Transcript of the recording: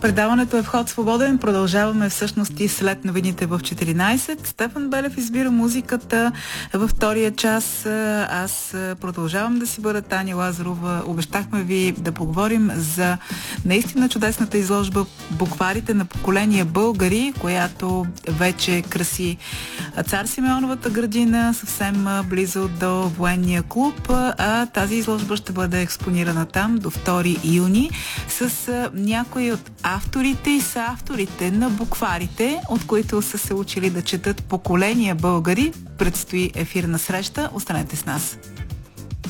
Предаването е вход свободен. Продължаваме всъщност и след новините в 14. Стефан Белев избира музиката във втория час. Аз продължавам да си бъда Таня Лазарова. Обещахме ви да поговорим за наистина чудесната изложба Букварите на поколения българи, която вече краси Цар Симеоновата градина, съвсем близо до военния клуб. А тази изложба ще бъде експонирана там до 2 юни с някои от авторите и съавторите на букварите, от които са се учили да четат поколения българи. Предстои ефирна среща. Останете с нас.